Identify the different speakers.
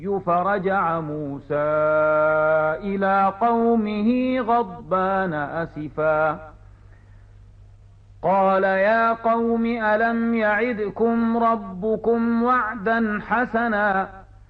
Speaker 1: فرجع موسى إلى قومه غضبان أسفا قال يا قوم ألم يعدكم ربكم وعدا حسنا